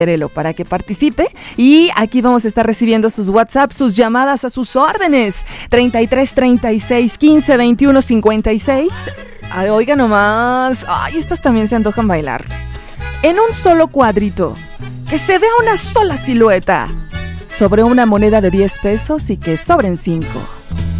para que participe, y aquí vamos a estar recibiendo sus WhatsApp, sus llamadas a sus órdenes. 33 36 15 21 56. Ay, oiga nomás, ay, estas también se antojan bailar. En un solo cuadrito, que se vea una sola silueta, sobre una moneda de 10 pesos y que sobren 5.